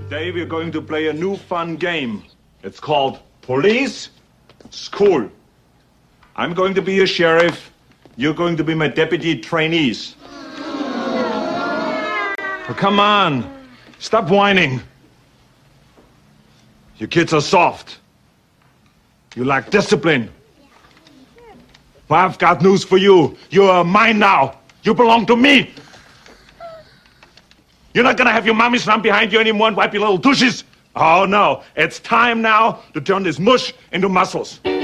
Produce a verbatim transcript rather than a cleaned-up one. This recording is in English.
Today we're going to play a new fun game. It's called Police School. I'm going to be your sheriff. You're going to be my deputy trainees. Oh, come on. Stop whining. You kids are soft. You lack discipline. Well, I've got news for you. You are mine now. You belong to me. You're not gonna have your mommies run behind you anymore and wipe your little tushes. Oh, no. It's time now to turn this mush into muscles.